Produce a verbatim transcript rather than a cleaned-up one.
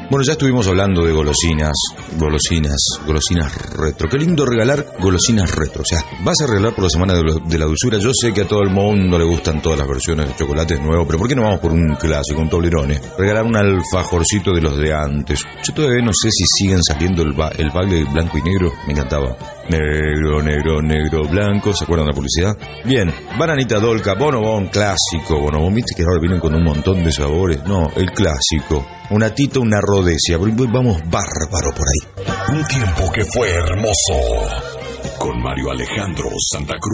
Bueno, ya estuvimos hablando de golosinas, golosinas, golosinas retro. Qué lindo regalar golosinas retro. O sea, vas a regalar por la Semana de, lo, de la Dulzura. Yo sé que a todo el mundo le gustan todas las versiones de chocolates nuevos, pero ¿por qué no vamos por un clásico, un Toblerone? Regalar un alfajorcito de los de antes. Yo todavía no sé si siguen saliendo el, ba- el baile blanco y negro. Me encantaba. Negro, negro, negro, blanco. ¿Se acuerdan de la publicidad? Bien, bananita Dolca, bonobón clásico. Bonobón, viste que ahora vienen con un montón de sabores. No, el clásico. Una tita, una rodesia. Vamos bárbaro por ahí. Un tiempo que fue hermoso. Con Mario Alejandro Santa Cruz.